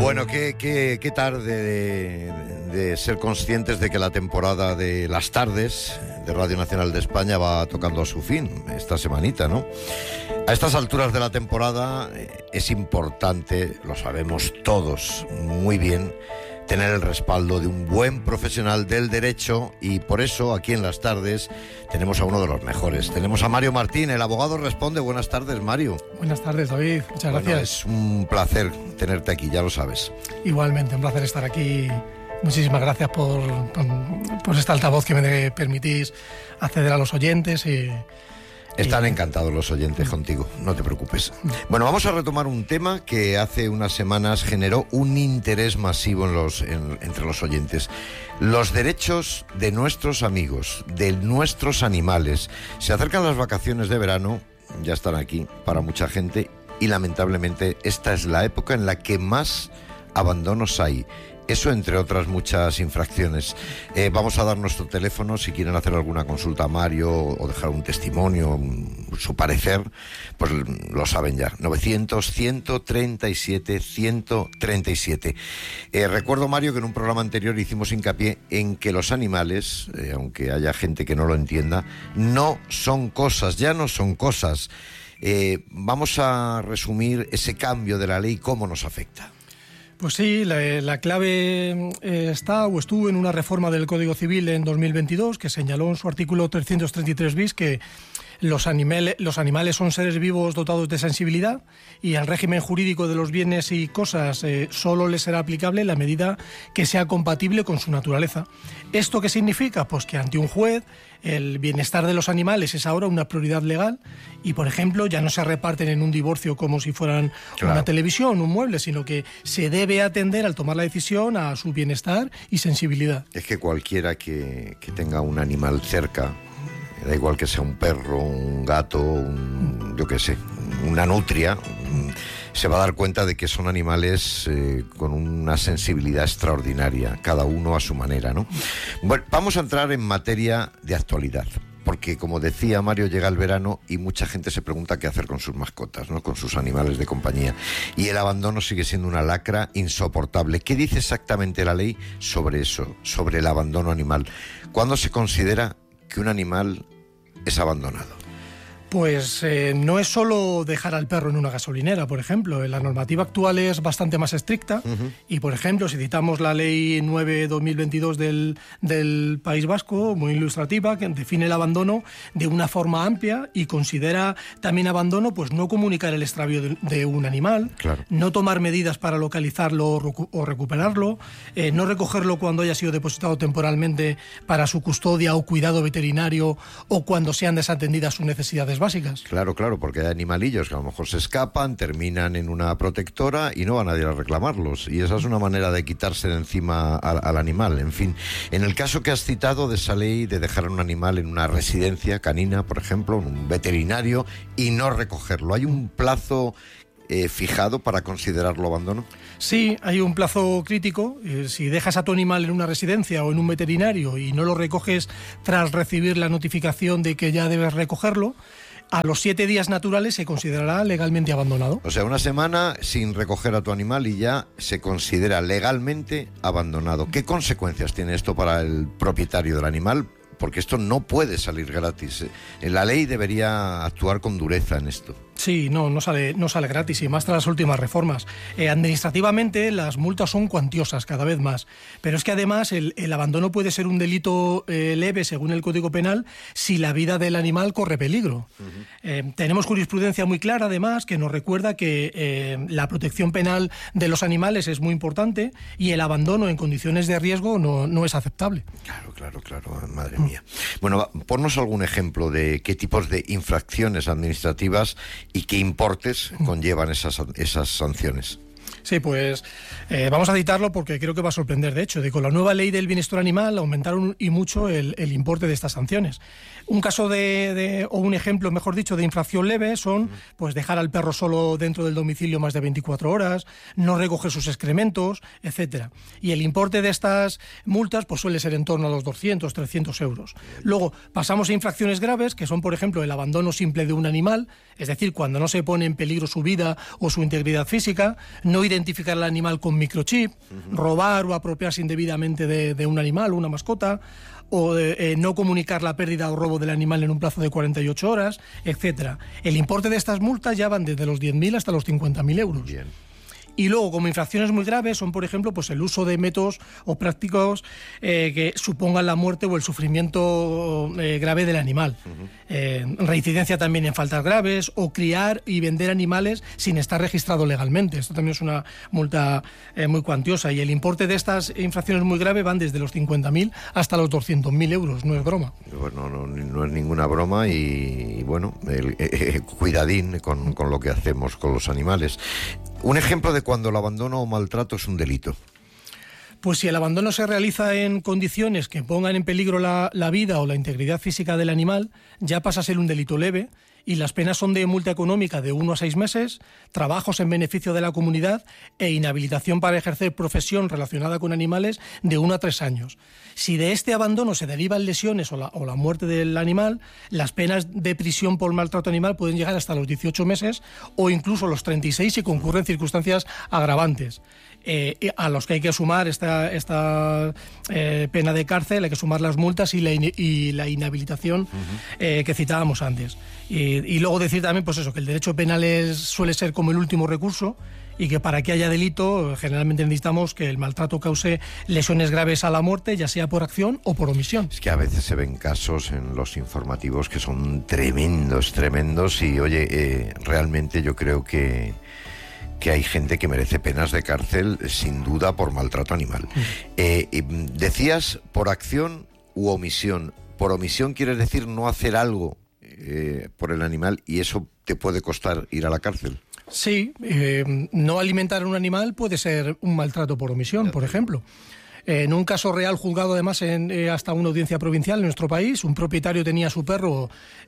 Bueno, qué tarde de ser conscientes de que la temporada de las tardes de Radio Nacional de España va tocando a su fin esta semanita, ¿no? A estas alturas de la temporada es importante, lo sabemos todos muy bien, tener el respaldo de un buen profesional del derecho, y por eso aquí en las tardes tenemos a uno de los mejores. Tenemos a Mario Martín, el abogado responde. Buenas tardes, Mario. Buenas tardes, David. Muchas gracias. Es un placer tenerte aquí, ya lo sabes. Igualmente, un placer estar aquí. Muchísimas gracias por esta altavoz que me permitís acceder a los oyentes. Están encantados los oyentes contigo, no te preocupes. Bueno, vamos a retomar un tema que hace unas semanas generó un interés masivo entre los oyentes. Los derechos de nuestros amigos, de nuestros animales. Se acercan las vacaciones de verano, ya están aquí para mucha gente, y lamentablemente esta es la época en la que más abandonos hay. Eso entre otras muchas infracciones. Vamos a dar nuestro teléfono si quieren hacer alguna consulta a Mario o dejar un testimonio, su parecer, pues lo saben ya. 900-137-137. Recuerdo, Mario, que en un programa anterior hicimos hincapié en que los animales, aunque haya gente que no lo entienda, no son cosas, ya no son cosas. Vamos a resumir ese cambio de la ley, cómo nos afecta. Pues sí, la clave estuvo en una reforma del Código Civil en 2022 que señaló en su artículo 333 bis que los animales son seres vivos dotados de sensibilidad, y el régimen jurídico de los bienes y cosas solo les será aplicable en la medida que sea compatible con su naturaleza. ¿Esto qué significa? Pues que ante un juez el bienestar de los animales es ahora una prioridad legal y, por ejemplo, ya no se reparten en un divorcio como si fueran una televisión, un mueble, sino que se debe atender al tomar la decisión a su bienestar y sensibilidad. Es que cualquiera que tenga un animal cerca, da igual que sea un perro, un gato, yo qué sé, una nutria, se va a dar cuenta de que son animales con una sensibilidad extraordinaria, cada uno a su manera, ¿no? Bueno, vamos a entrar en materia de actualidad, porque como decía Mario, llega el verano y mucha gente se pregunta qué hacer con sus mascotas, ¿no? Con sus animales de compañía. Y el abandono sigue siendo una lacra insoportable. ¿Qué dice exactamente la ley sobre eso, sobre el abandono animal? ¿Cuándo se considera que un animal es abandonado? Pues no es solo dejar al perro en una gasolinera, por ejemplo. La normativa actual es bastante más estricta y, por ejemplo, si citamos la Ley 9/2022 del País Vasco, muy ilustrativa, que define el abandono de una forma amplia y considera también abandono pues no comunicar el extravío de un animal, no tomar medidas para localizarlo o recuperarlo, no recogerlo cuando haya sido depositado temporalmente para su custodia o cuidado veterinario o cuando sean desatendidas sus necesidades básicas. Claro, porque hay animalillos que a lo mejor se escapan, terminan en una protectora y no va nadie a reclamarlos, y esa es una manera de quitarse de encima al animal. En fin, en el caso que has citado de esa ley de dejar a un animal en una residencia canina, por ejemplo, en un veterinario, y no recogerlo, ¿hay un plazo fijado para considerarlo abandono? Sí, hay un plazo crítico. Si dejas a tu animal en una residencia o en un veterinario y no lo recoges tras recibir la notificación de que ya debes recogerlo, a los 7 días naturales se considerará legalmente abandonado. O sea, una semana sin recoger a tu animal y ya se considera legalmente abandonado. ¿Qué consecuencias tiene esto para el propietario del animal? Porque esto no puede salir gratis. La ley debería actuar con dureza en esto. Sí, no sale gratis, y más tras las últimas reformas. Administrativamente las multas son cuantiosas cada vez más, pero es que además el abandono puede ser un delito leve según el Código Penal si la vida del animal corre peligro. Tenemos jurisprudencia muy clara además que nos recuerda que la protección penal de los animales es muy importante y el abandono en condiciones de riesgo no es aceptable. Claro, madre mía. Bueno, ponnos algún ejemplo de qué tipos de infracciones administrativas y qué importes conllevan esas sanciones. Sí, pues vamos a citarlo porque creo que va a sorprender. De hecho, con la nueva ley del bienestar animal aumentaron y mucho el importe de estas sanciones. Un caso o un ejemplo, mejor dicho, de infracción leve son pues dejar al perro solo dentro del domicilio más de 24 horas, no recoger sus excrementos, etcétera. Y el importe de estas multas pues suele ser en torno a los 200, 300 euros. Luego pasamos a infracciones graves, que son, por ejemplo, el abandono simple de un animal, es decir, cuando no se pone en peligro su vida o su integridad física, no no identificar al animal con microchip, robar o apropiarse indebidamente de un animal, una mascota, o no comunicar la pérdida o robo del animal en un plazo de 48 horas, etcétera. El importe de estas multas ya van desde los 10.000 hasta los 50.000 euros. Bien. Y luego, como infracciones muy graves, son, por ejemplo, pues el uso de métodos o prácticos que supongan la muerte o el sufrimiento grave del animal. Reincidencia también en faltas graves, o criar y vender animales sin estar registrado legalmente. Esto también es una multa muy cuantiosa. Y el importe de estas infracciones muy graves van desde los 50.000 hasta los 200.000 euros. No es broma. Bueno, no es ninguna broma y bueno, cuidadín con lo que hacemos con los animales. Un ejemplo de cuando el abandono o maltrato es un delito. Pues si el abandono se realiza en condiciones que pongan en peligro la vida o la integridad física del animal, ya pasa a ser un delito leve, y las penas son de multa económica de 1 a 6 meses, trabajos en beneficio de la comunidad e inhabilitación para ejercer profesión relacionada con animales de 1 a 3 años. Si de este abandono se derivan lesiones o la muerte del animal, las penas de prisión por maltrato animal pueden llegar hasta los 18 meses o incluso los 36 si concurren circunstancias agravantes. A los que hay que sumar esta pena de cárcel, hay que sumar las multas y la inhabilitación que citábamos antes. Y luego decir también, pues eso, que el derecho penal suele ser como el último recurso, y que para que haya delito generalmente necesitamos que el maltrato cause lesiones graves a la muerte, ya sea por acción o por omisión. Es que a veces se ven casos en los informativos que son tremendos y oye, realmente yo creo que hay gente que merece penas de cárcel sin duda por maltrato animal. Decías por acción u omisión. Por omisión quiere decir no hacer algo por el animal, y eso te puede costar ir a la cárcel. Sí, no alimentar a un animal puede ser un maltrato por omisión, por ejemplo. En un caso real juzgado además hasta una audiencia provincial en nuestro país, un propietario tenía a su perro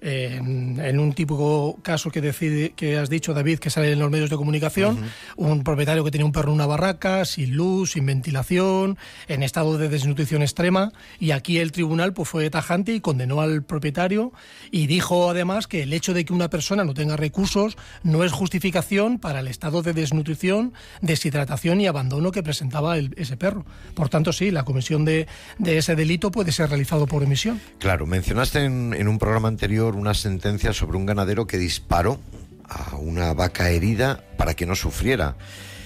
en un típico caso que has dicho, David, que sale en los medios de comunicación, un propietario que tenía un perro en una barraca, sin luz, sin ventilación, en estado de desnutrición extrema, y aquí el tribunal pues fue tajante y condenó al propietario, y dijo además que el hecho de que una persona no tenga recursos no es justificación para el estado de desnutrición, deshidratación y abandono que presentaba ese perro. Por tanto, sí, la comisión de ese delito puede ser realizado por omisión. Claro, mencionaste en un programa anterior una sentencia sobre un ganadero que disparó a una vaca herida para que no sufriera.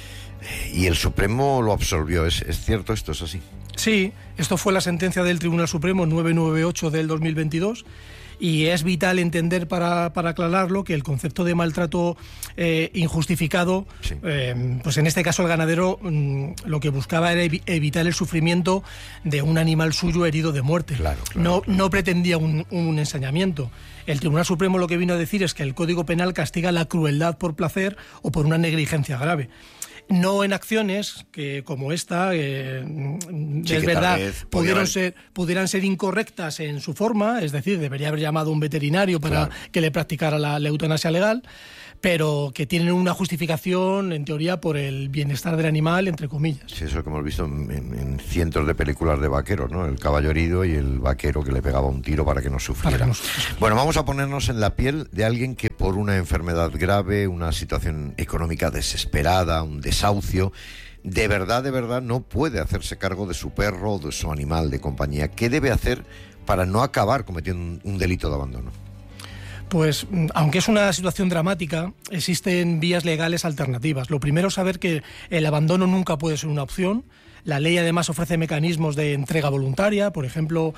Y el Supremo lo absolvió. ¿Es cierto esto? ¿Es así? Sí, esto fue la sentencia del Tribunal Supremo 998 del 2022. Y es vital entender, para aclararlo, que el concepto de maltrato injustificado, sí, pues en este caso el ganadero lo que buscaba era evitar el sufrimiento de un animal suyo herido de muerte. Claro. No pretendía un ensañamiento. El Tribunal Supremo lo que vino a decir es que el Código Penal castiga la crueldad por placer o por una negligencia grave. No en acciones que, como esta, es verdad, pudieran ser incorrectas en su forma, es decir, debería haber llamado a un veterinario para que le practicara la eutanasia legal, pero que tienen una justificación, en teoría, por el bienestar del animal, entre comillas. Sí, eso que hemos visto en cientos de películas de vaqueros, ¿no? El caballo herido y el vaquero que le pegaba un tiro para que no sufriera. Bueno, vamos a ponernos en la piel de alguien que por una enfermedad grave, una situación económica desesperada, un desahucio, de verdad no puede hacerse cargo de su perro o de su animal de compañía. ¿Qué debe hacer para no acabar cometiendo un delito de abandono? Pues, aunque es una situación dramática, existen vías legales alternativas. Lo primero es saber que el abandono nunca puede ser una opción. La ley además ofrece mecanismos de entrega voluntaria. Por ejemplo,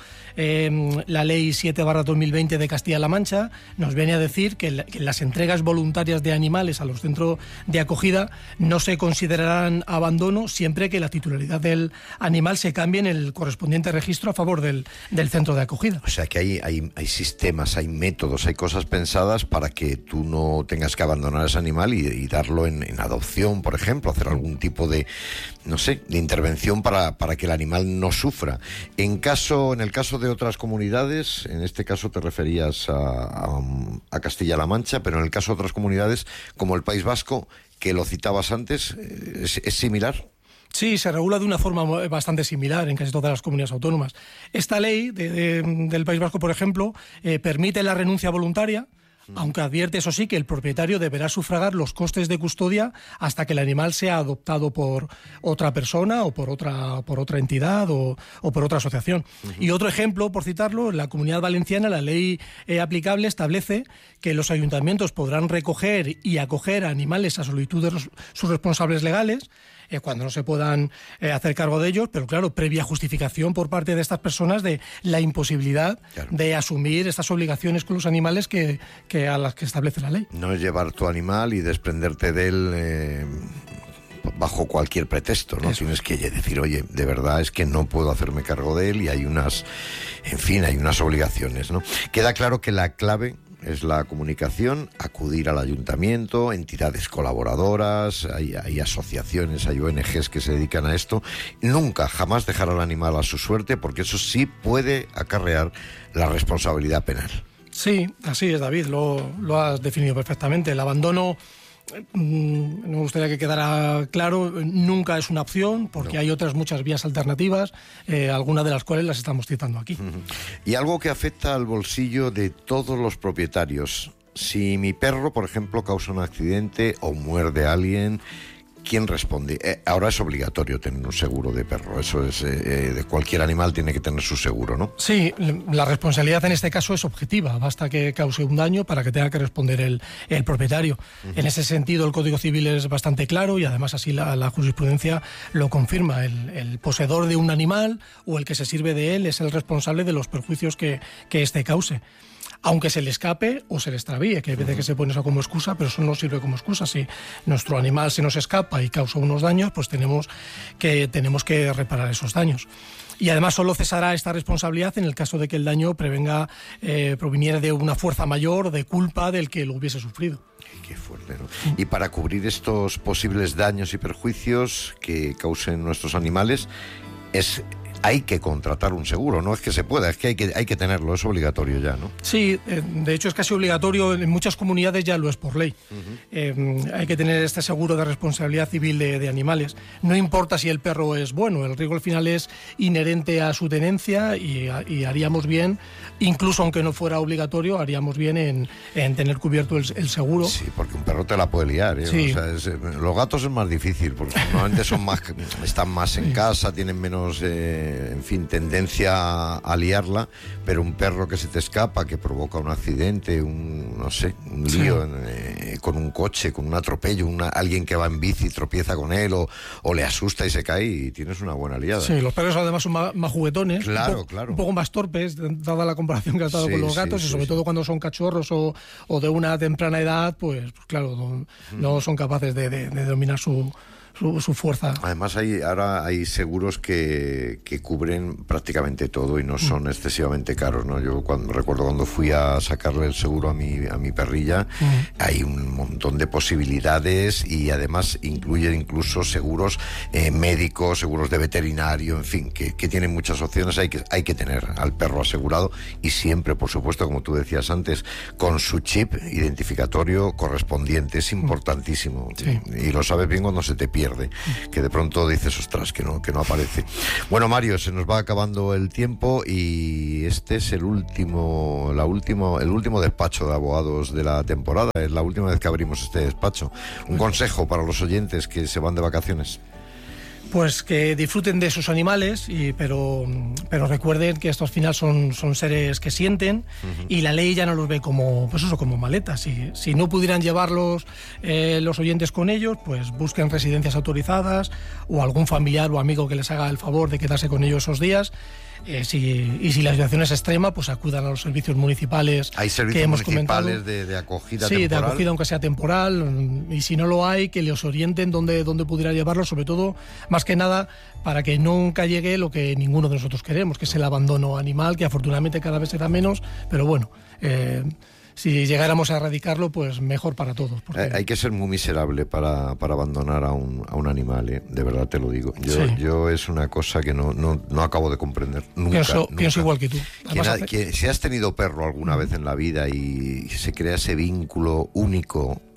la ley 7/2020 de Castilla-La Mancha nos viene a decir que las entregas voluntarias de animales a los centros de acogida no se considerarán abandono siempre que la titularidad del animal se cambie en el correspondiente registro a favor del centro de acogida. O sea que hay sistemas, hay métodos, hay cosas pensadas para que tú no tengas que abandonar a ese animal y darlo en adopción, por ejemplo, hacer algún tipo de intervención para que el animal no sufra. En el caso de otras comunidades, en este caso te referías a Castilla-La Mancha, pero en el caso de otras comunidades, como el País Vasco, que lo citabas antes, ¿es similar? Sí, se regula de una forma bastante similar en casi todas las comunidades autónomas. Esta ley del País Vasco, por ejemplo, permite la renuncia voluntaria aunque advierte, eso sí, que el propietario deberá sufragar los costes de custodia hasta que el animal sea adoptado por otra persona o por otra entidad o por otra asociación. Y otro ejemplo, por citarlo, en la Comunidad Valenciana la ley aplicable establece que los ayuntamientos podrán recoger y acoger animales a solicitud de sus responsables legales cuando no se puedan hacer cargo de ellos, pero claro, previa justificación por parte de estas personas de la imposibilidad de asumir estas obligaciones con los animales que a las que establece la ley. No es llevar tu animal y desprenderte de él bajo cualquier pretexto, ¿no? Eso. Tienes que decir, oye, de verdad es que no puedo hacerme cargo de él y hay unas obligaciones, ¿no? Queda claro que la clave es la comunicación, acudir al ayuntamiento, entidades colaboradoras, hay asociaciones, hay ONGs que se dedican a esto. Nunca, jamás dejar al animal a su suerte, porque eso sí puede acarrear la responsabilidad penal. Sí, así es, David, lo has definido perfectamente. El abandono, me gustaría que quedara claro, nunca es una opción, porque hay otras muchas vías alternativas, algunas de las cuales las estamos citando aquí. Y algo que afecta al bolsillo de todos los propietarios. Si mi perro, por ejemplo, causa un accidente o muerde a alguien, ¿quién responde? Ahora es obligatorio tener un seguro de perro, eso es, de cualquier animal tiene que tener su seguro, ¿no? Sí, la responsabilidad en este caso es objetiva, basta que cause un daño para que tenga que responder el propietario. En ese sentido el Código Civil es bastante claro y además así la jurisprudencia lo confirma. El poseedor de un animal o el que se sirve de él es el responsable de los perjuicios que éste cause. Aunque se le escape o se le extravíe, que hay veces que se pone eso como excusa, pero eso no sirve como excusa. Si nuestro animal se nos escapa y causa unos daños, pues tenemos que reparar esos daños. Y además solo cesará esta responsabilidad en el caso de que el daño proviniera de una fuerza mayor, de culpa del que lo hubiese sufrido. Qué fuerte, ¿no? Y para cubrir estos posibles daños y perjuicios que causen nuestros animales, hay que contratar un seguro, no es que se pueda, es que hay que tenerlo, es obligatorio ya, ¿no? Sí, de hecho es casi obligatorio, en muchas comunidades ya lo es por ley. Hay que tener este seguro de responsabilidad civil de animales. No importa si el perro es bueno, el riesgo al final es inherente a su tenencia y haríamos bien, incluso aunque no fuera obligatorio, haríamos bien en tener cubierto el seguro. Sí, porque un perro te la puede liar, ¿eh? Sí. O sea, los gatos es más difícil, porque normalmente están más en casa, tienen menos... en fin, tendencia a liarla, pero un perro que se te escapa, que provoca un accidente, un lío con un coche, con un atropello, alguien que va en bici tropieza con él o le asusta y se cae y tienes una buena liada. Sí, los perros además son más juguetones, claro. Un poco más torpes, dada la comparación que has dado con los gatos, y sobre todo cuando son cachorros o de una temprana edad, pues claro, no son capaces de dominar su fuerza. Además ahora hay seguros que cubren prácticamente todo y no son excesivamente caros, ¿no? Yo recuerdo cuando fui a sacarle el seguro a mi perrilla, hay un montón de posibilidades y además incluye incluso seguros médicos, seguros de veterinario, en fin, que tienen muchas opciones. Hay que tener al perro asegurado y siempre, por supuesto, como tú decías antes, con su chip identificatorio correspondiente. Es importantísimo. Sí. Y lo sabes bien cuando se te pierde, que de pronto dices, ostras, que no aparece. Bueno, Mario, se nos va acabando el tiempo y este es el último despacho de abogados de la temporada. Es la última vez que abrimos este despacho. Un consejo para los oyentes que se van de vacaciones. Pues que disfruten de sus animales, pero recuerden que estos al final son seres que sienten y la ley ya no los ve como maletas. Si no pudieran llevarlos los oyentes con ellos, pues busquen residencias autorizadas o algún familiar o amigo que les haga el favor de quedarse con ellos esos días. Si la situación es extrema, pues acudan a los servicios municipales. ¿Hay servicios municipales de acogida temporal? Sí, de acogida aunque sea temporal, y si no lo hay, que les orienten dónde pudiera llevarlos, sobre todo, más que nada, para que nunca llegue lo que ninguno de nosotros queremos, que es el abandono animal, que afortunadamente cada vez será menos, pero bueno... si llegáramos a erradicarlo, pues mejor para todos. Hay que ser muy miserable para abandonar a un animal, de verdad te lo digo. Yo es una cosa que no acabo de comprender. Nunca. Pienso igual que tú. Si has tenido perro alguna vez en la vida y se crea ese vínculo único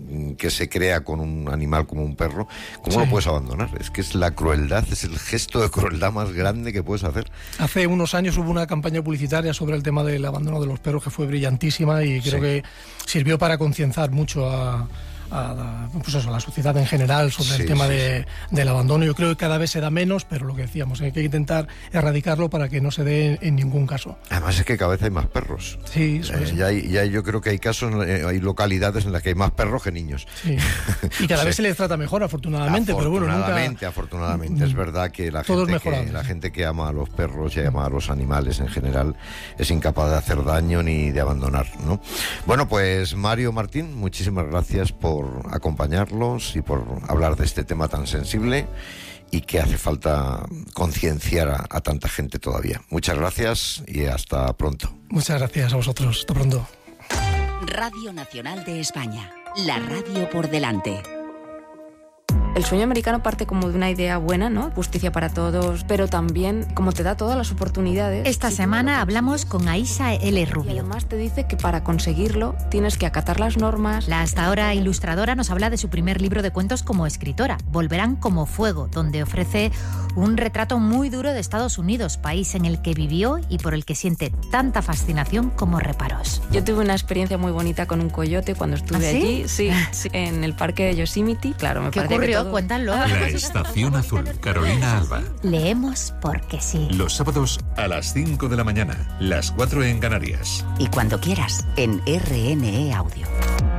que se crea con un animal como un perro, ¿cómo lo puedes abandonar? Es que es la crueldad, es el gesto de crueldad más grande que puedes hacer. Hace unos años hubo una campaña publicitaria sobre el tema del abandono de los perros que fue brillantísima y creo que sirvió para concienciar mucho a la sociedad en general sobre el tema del abandono. Yo creo que cada vez se da menos, pero lo que decíamos, hay que intentar erradicarlo para que no se dé en ningún caso. Además es que cada vez hay más perros. Sí, eso es. Yo creo que hay casos, hay localidades en las que hay más perros que niños. Sí. Y cada vez se les trata mejor, afortunadamente, pero bueno, nunca... Afortunadamente. Es verdad que la gente que ama a los perros y ama a los animales en general es incapaz de hacer daño ni de abandonar, ¿no? Bueno, pues Mario Martín, muchísimas gracias por acompañarlos y por hablar de este tema tan sensible y que hace falta concienciar a tanta gente todavía. Muchas gracias y hasta pronto. Muchas gracias a vosotros. Hasta pronto. Radio Nacional de España. La radio por delante. El sueño americano parte como de una idea buena, ¿no? Justicia para todos, pero también como te da todas las oportunidades. Esta semana hablamos con Aisha L. Rubio. Y además te dice que para conseguirlo tienes que acatar las normas. La hasta ahora ilustradora nos habla de su primer libro de cuentos como escritora, Volverán como fuego, donde ofrece un retrato muy duro de Estados Unidos, país en el que vivió y por el que siente tanta fascinación como reparos. Yo tuve una experiencia muy bonita con un coyote cuando estuve allí, sí, en el parque de Yosemite. Claro, me parece que todo... Cuéntalo. La Estación Azul, Carolina Alba. Leemos porque sí. Los sábados a las 5 de la mañana, las 4 en Canarias. Y cuando quieras, en RNE Audio.